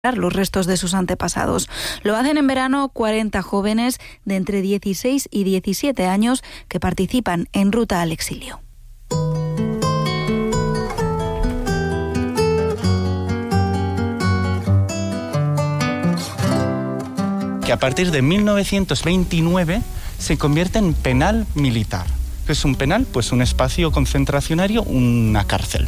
los restos de sus antepasados. Lo hacen en verano 40 jóvenes de entre 16 y 17 años que participan en Ruta al Exilio. Que a partir de 1929 se convierte en penal militar. ¿Qué es un penal? Pues un espacio concentracionario, una cárcel.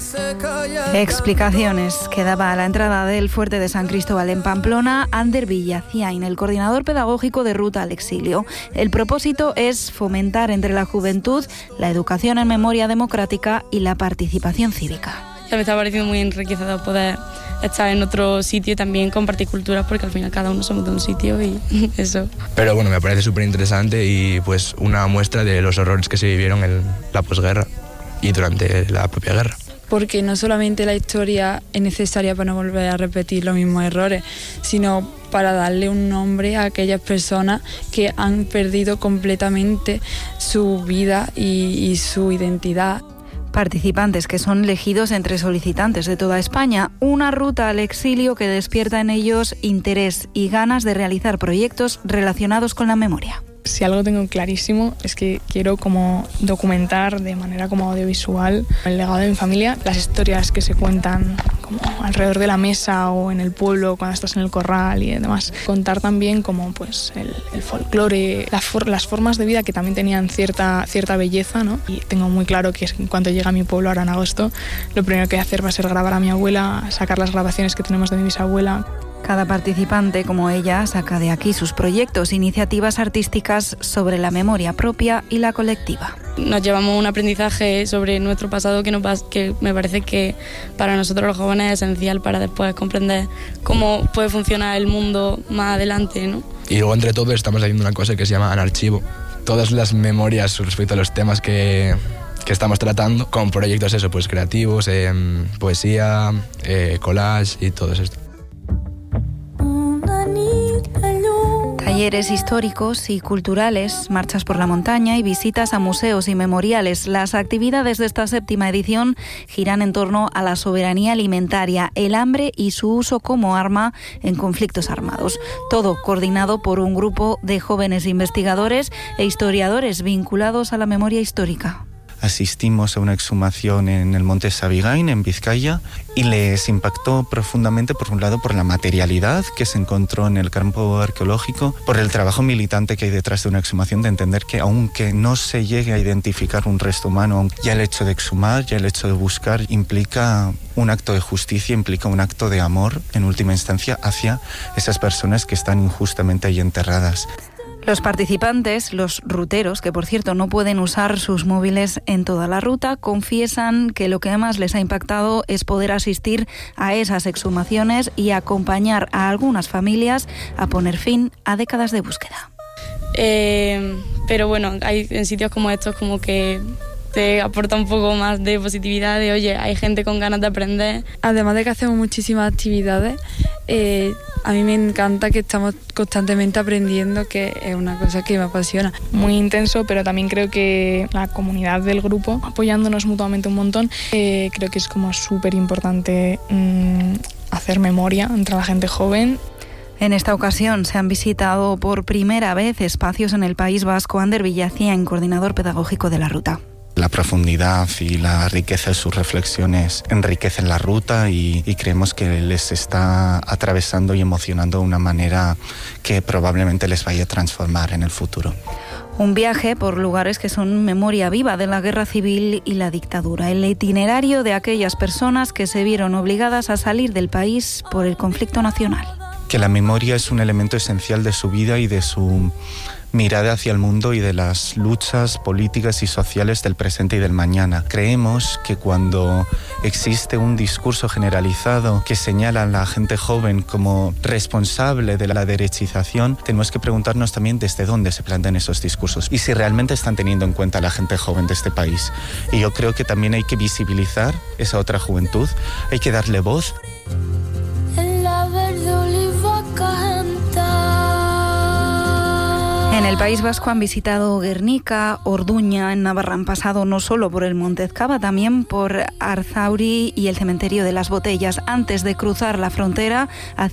Explicaciones que daba a la entrada del fuerte de San Cristóbal en Pamplona Ander Villaciain, el coordinador pedagógico de Ruta al Exilio. El propósito es fomentar entre la juventud la educación en memoria democrática y la participación cívica. Me está pareciendo muy enriquecedor poder estar en otro sitio y también compartir culturas, porque al final cada uno somos de un sitio y eso. Pero bueno, me parece súper interesante y pues una muestra de los horrores que se vivieron en la posguerra y durante la propia guerra. Porque no solamente la historia es necesaria para no volver a repetir los mismos errores, sino para darle un nombre a aquellas personas que han perdido completamente su vida y su identidad. Participantes que son elegidos entre solicitantes de toda España. Una ruta al exilio que despierta en ellos interés y ganas de realizar proyectos relacionados con la memoria. Si algo tengo clarísimo es que quiero como documentar de manera como audiovisual el legado de mi familia, las historias que se cuentan como alrededor de la mesa o en el pueblo cuando estás en el corral y demás. Contar también como pues el folclore, las formas de vida que también tenían cierta belleza, ¿no? Y tengo muy claro que en cuanto llegue a mi pueblo ahora en agosto, lo primero que voy a hacer va a ser grabar a mi abuela, sacar las grabaciones que tenemos de mi bisabuela. Cada participante, como ella, saca de aquí sus proyectos, iniciativas artísticas sobre la memoria propia y la colectiva. Nos llevamos un aprendizaje sobre nuestro pasado que me parece que para nosotros los jóvenes es esencial para después comprender cómo puede funcionar el mundo más adelante, ¿no? Y luego entre todos estamos haciendo una cosa que se llama Anarchivo. Todas las memorias respecto a los temas que estamos tratando, con proyectos pues creativos, poesía, collage y todo esto. Talleres históricos y culturales, marchas por la montaña y visitas a museos y memoriales. Las actividades de esta 7ª edición giran en torno a la soberanía alimentaria, el hambre y su uso como arma en conflictos armados. Todo coordinado por un grupo de jóvenes investigadores e historiadores vinculados a la memoria histórica. Asistimos a una exhumación en el Monte Sabigain, en Vizcaya, y les impactó profundamente, por un lado, por la materialidad que se encontró en el campo arqueológico, por el trabajo militante que hay detrás de una exhumación, de entender que aunque no se llegue a identificar un resto humano, ya el hecho de exhumar, ya el hecho de buscar, implica un acto de justicia, implica un acto de amor, en última instancia, hacia esas personas que están injustamente ahí enterradas. Los participantes, los ruteros, que por cierto no pueden usar sus móviles en toda la ruta, confiesan que lo que más les ha impactado es poder asistir a esas exhumaciones y acompañar a algunas familias a poner fin a décadas de búsqueda. Pero bueno, hay en sitios como estos como que te aporta un poco más de positividad, de oye, hay gente con ganas de aprender. Además de que hacemos muchísimas actividades, a mí me encanta que estamos constantemente aprendiendo, que es una cosa que me apasiona. Muy intenso, pero también creo que la comunidad del grupo, apoyándonos mutuamente un montón, creo que es como súper importante hacer memoria entre la gente joven. En esta ocasión se han visitado por primera vez espacios en el País Vasco. Ander Villaciain, coordinador pedagógico de la ruta. La profundidad y la riqueza de sus reflexiones enriquecen la ruta y creemos que les está atravesando y emocionando de una manera que probablemente les vaya a transformar en el futuro. Un viaje por lugares que son memoria viva de la guerra civil y la dictadura. El itinerario de aquellas personas que se vieron obligadas a salir del país por el conflicto nacional. Que la memoria es un elemento esencial de su vida y de su mirada hacia el mundo y de las luchas políticas y sociales del presente y del mañana. Creemos que cuando existe un discurso generalizado que señala a la gente joven como responsable de la derechización, tenemos que preguntarnos también desde dónde se plantean esos discursos y si realmente están teniendo en cuenta a la gente joven de este país. Y yo creo que también hay que visibilizar esa otra juventud, hay que darle voz. En En el País Vasco han visitado Guernica, Orduña, en Navarra han pasado no solo por el Monte Ezcaba, también por Arzauri y el cementerio de las Botellas, antes de cruzar la frontera hacia